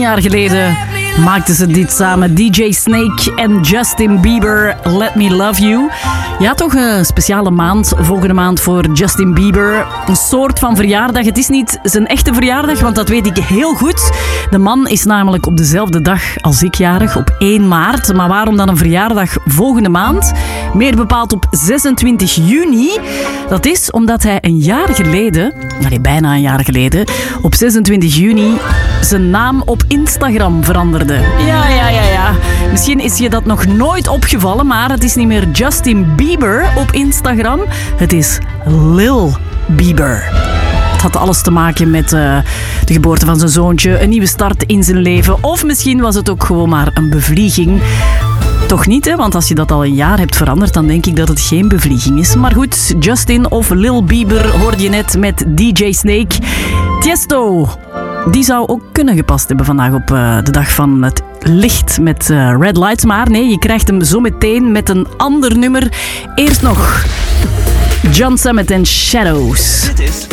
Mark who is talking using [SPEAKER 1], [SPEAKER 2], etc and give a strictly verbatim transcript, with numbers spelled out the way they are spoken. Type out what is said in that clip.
[SPEAKER 1] jaar geleden maakten ze dit samen. D J Snake en Justin Bieber, Let Me Love You. Ja, toch een speciale maand, volgende maand voor Justin Bieber. Een soort van verjaardag. Het is niet zijn echte verjaardag, want dat weet ik heel goed. De man is namelijk op dezelfde dag als ik jarig, op één maart. Maar waarom dan een verjaardag volgende maand? Meer bepaald op zesentwintig juni. Dat is omdat hij een jaar geleden, nee, bijna een jaar geleden, op zesentwintig juni zijn naam op Instagram veranderde. Ja, ja, ja, ja. Misschien is je dat nog nooit opgevallen, maar het is niet meer Justin Bieber op Instagram. Het is Lil Bieber. Het had alles te maken met uh, de geboorte van zijn zoontje, een nieuwe start in zijn leven. Of misschien was het ook gewoon maar een bevlieging. Toch niet, hè? Want als je dat al een jaar hebt veranderd, dan denk ik dat het geen bevlieging is. Maar goed, Justin of Lil Bieber hoorde je net met D J Snake. Tiesto, die zou ook kunnen gepast hebben vandaag op uh, de dag van het licht met uh, Red Lights. Maar nee, je krijgt hem zo meteen met een ander nummer. Eerst nog John Summit en Shadows.
[SPEAKER 2] Dit is